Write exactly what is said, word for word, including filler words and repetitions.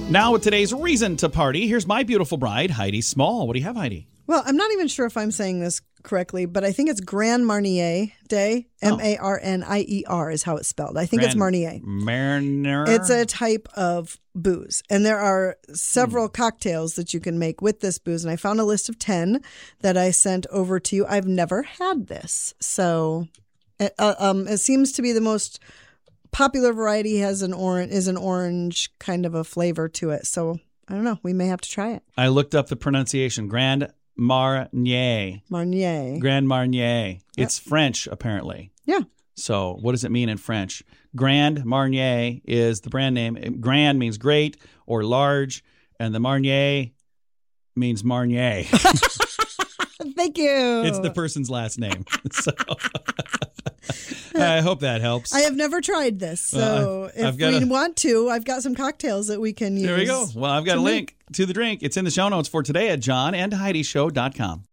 Now with today's reason to party, here's my beautiful bride, Heidi Small. What do you have, Heidi? Well, I'm not even sure if I'm saying this correctly, but I think it's Grand Marnier Day. M A R N I E R is how it's spelled. I think Grand it's Marnier. Marnier? It's a type of booze. And there are several mm. cocktails that you can make with this booze. And I found a list of ten that I sent over to you. I've never had this. So it, uh, um, it seems to be the most popular variety. Has an orange is an orange kind of a flavor to it. So I don't know. We may have to try it. I looked up the pronunciation. Grand Marnier. Marnier. Grand Marnier. It's yep. French, apparently. Yeah. So what does it mean in French? Grand Marnier is the brand name. Grand means great or large, and the Marnier means Marnier. Thank you. It's the person's last name. So I hope that helps. I have never tried this, so uh, I've, I've if we a, want to, I've got some cocktails that we can use. There we go. Well, I've got a link make. to the drink. It's in the show notes for today at john and heidi show dot com.